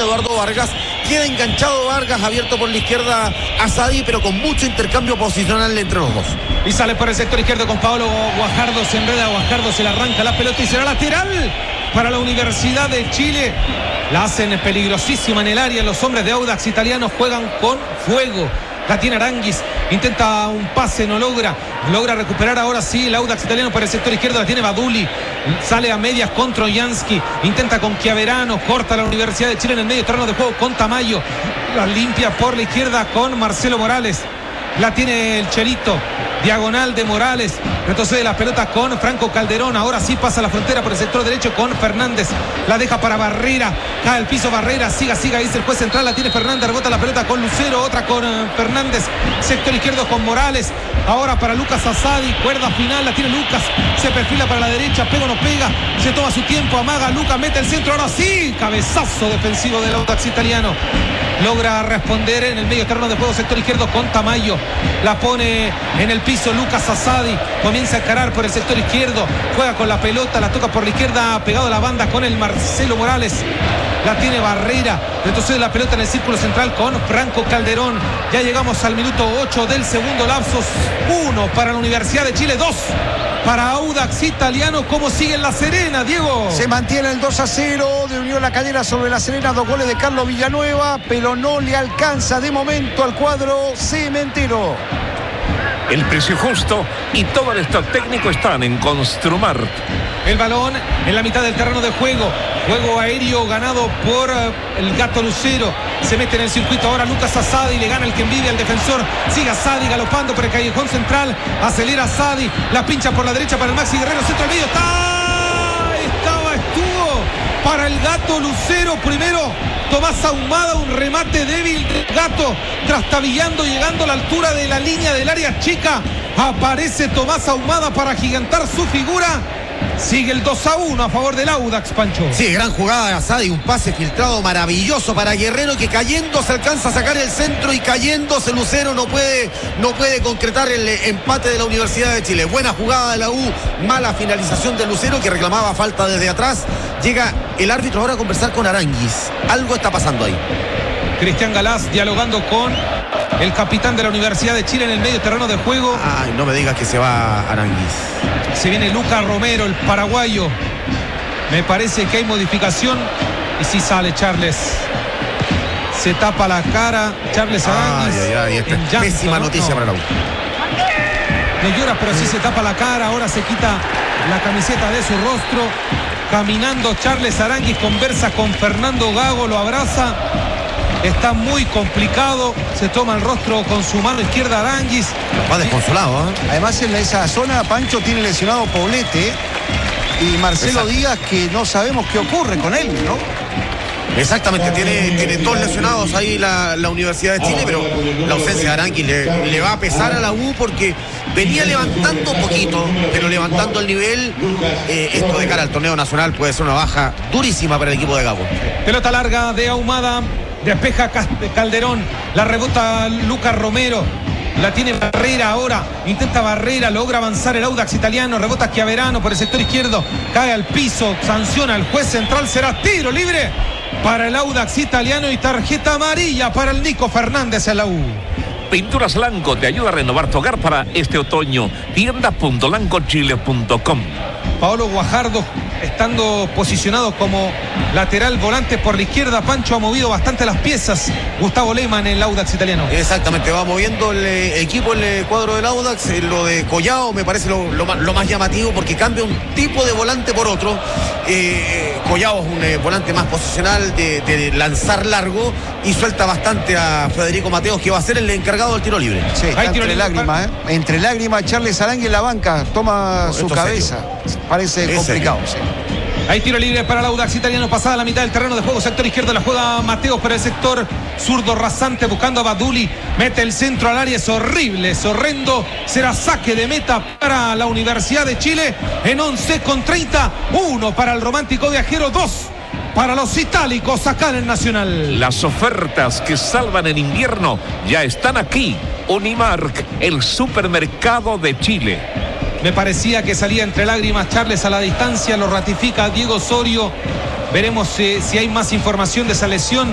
Eduardo Vargas. Queda enganchado Vargas, abierto por la izquierda a Sadi, pero con mucho intercambio posicional entre los dos. Y sale por el sector izquierdo con Paolo Guajardo, se enreda Guajardo, se le arranca la pelota y será lateral para la Universidad de Chile. La hacen peligrosísima en el área, los hombres de Audax Italiano juegan con fuego. La tiene Aranguis, intenta un pase, no logra recuperar ahora sí el Audax Italiano por el sector izquierdo, la tiene Baduli, sale a medias con Trojansky, intenta con Chiaverano, corta la Universidad de Chile en el medio terreno de juego con Tamayo, la limpia por la izquierda con Marcelo Morales, la tiene el Cherito, diagonal de Morales, retrocede la pelota con Franco Calderón, ahora sí pasa la frontera por el sector derecho con Fernández, la deja para Barrera, cae al piso Barrera, siga, dice el juez central, la tiene Fernández, rebota la pelota con Lucero, otra con Fernández, sector izquierdo con Morales, ahora para Lucas Asadi, cuerda final, la tiene Lucas, se perfila para la derecha, pega o no pega, se toma su tiempo, amaga, Lucas mete el centro, ahora sí, cabezazo defensivo del Audax Italiano, logra responder en el medio terreno de juego, sector izquierdo con Tamayo, la pone en el piso Lucas Asadi, comienza a encarar por el sector izquierdo, juega con la pelota, la toca por la izquierda, pegado a la banda con el Marcelo Morales, la tiene Barrera, retrocede la pelota en el círculo central con Franco Calderón, ya llegamos al minuto 8 del segundo lapso, 1 para la Universidad de Chile, 2 para Audax Italiano. ¿Cómo sigue en La Serena, Diego? Se mantiene el 2-0 de Unión La Calera sobre La Serena, 2 goles de Carlos Villanueva, pero no le alcanza de momento al cuadro cementero. El precio justo y todo el stock técnico están en Construmart. El balón en la mitad del terreno de juego. Juego aéreo ganado por el Gato Lucero. Se mete en el circuito ahora Lucas Asadi. Le gana el que envidia al defensor. Sigue Asadi galopando por el callejón central. Acelera Asadi. La pincha por la derecha para el Maxi Guerrero. Centro al medio. Estuvo para el Gato Lucero. Primero Tomás Ahumada, un remate débil del Gato, trastabillando, llegando a la altura de la línea del área chica. Aparece Tomás Ahumada para agigantar su figura. Sigue el 2-1 a favor del Audax, Pancho. Sí, gran jugada de Asadi, un pase filtrado maravilloso para Guerrero, que cayendo se alcanza a sacar el centro y cayéndose Lucero no puede concretar el empate de la Universidad de Chile. Buena jugada de la U, mala finalización de Lucero, que reclamaba falta desde atrás. Llega el árbitro ahora a conversar con Aranguis. Algo está pasando ahí. Cristian Galás dialogando con el capitán de la Universidad de Chile en el medio terreno de juego. Ay, no me digas que se va Aranguis. Se viene Lucas Romero, el paraguayo. Me parece que hay modificación. Y sí sale Charles. Se tapa la cara Charles Aranguis. Esta pésima noticia para la U. No llora, pero sí se tapa la cara. Ahora se quita la camiseta de su rostro. Caminando Charles Aranguis, conversa con Fernando Gago, lo abraza. Está muy complicado. Se toma el rostro con su mano izquierda Aranguis. Va desconsolado, ¿eh? Además en esa zona Pancho tiene lesionado Poblete y Marcelo Exacto. Díaz, que no sabemos qué ocurre con él, ¿no? Exactamente, tiene dos lesionados ahí la Universidad de Chile, pero la ausencia de Aranguis le va a pesar a la U porque venía levantando un poquito, pero levantando el nivel. Esto de cara al torneo nacional puede ser una baja durísima para el equipo de Gago. Pelota larga de Ahumada, despeja Calderón, la rebota Lucas Romero, la tiene Barrera ahora, intenta Barrera, logra avanzar el Audax Italiano, rebota Chiaverano por el sector izquierdo, cae al piso, sanciona el juez central, será tiro libre para el Audax Italiano y tarjeta amarilla para el Nico Fernández en la U. Pinturas Lanco te ayuda a renovar tu hogar para este otoño. Tienda.lancochile.com. Paolo Guajardo, estando posicionado como lateral volante por la izquierda, Pancho ha movido bastante las piezas. Gustavo Lehmann, el Audax Italiano. Exactamente, va moviendo el equipo, el cuadro del Audax. Lo de Collao me parece lo más llamativo porque cambia un tipo de volante por otro. Collao es un volante más posicional de lanzar largo y suelta bastante a Federico Mateos, que va a ser el encargado del tiro libre. Sí, está entre lágrimas, Entre lágrimas, Charles Aranguis en la banca, toma su cabeza. Parece complicado, sí. Hay tiro libre para el Audax Italiano, pasada la mitad del terreno de juego, sector izquierdo la juega Mateos, pero el sector zurdo rasante buscando a Baduli, mete el centro al área, es horrible, es horrendo, será saque de meta para la Universidad de Chile en 11:30, 1 para el Romántico Viajero, 2 para los itálicos acá en el Nacional. Las ofertas que salvan en invierno ya están aquí. Unimark, el supermercado de Chile. Me parecía que salía entre lágrimas Charles a la distancia, lo ratifica Diego Osorio. Veremos si hay más información de esa lesión.